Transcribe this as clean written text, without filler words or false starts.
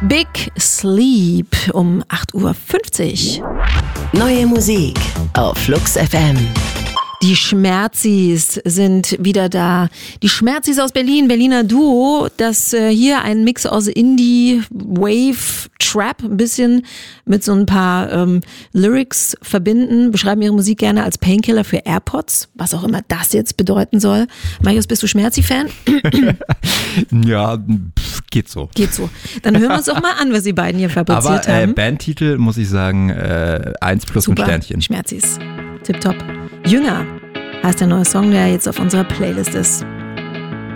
Big Sleep um 8.50 Uhr. Neue Musik auf Flux FM. Die Schmerzis sind wieder da. Die Schmerzis aus Berlin, Berliner Duo, das hier einen Mix aus Indie, Wave, Trap ein bisschen mit so ein paar Lyrics verbinden, beschreiben ihre Musik gerne als Painkiller für AirPods, was auch immer das jetzt bedeuten soll. Marius, bist du Schmerzi-Fan? Ja, geht so. Geht so. Dann hören wir uns doch mal an, was die beiden hier fabriziert haben. Aber Bandtitel, muss ich sagen, 1 plus Super. ein Sternchen. Schmerzis. Tipptopp. Jünger heißt der neue Song, der jetzt auf unserer Playlist ist.